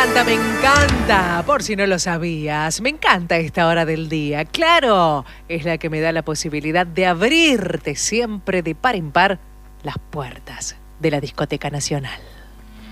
me encanta. Por si no lo sabías, me encanta esta hora del día. Claro, es la que me da la posibilidad de abrirte siempre de par en par las puertas de la Discoteca Nacional.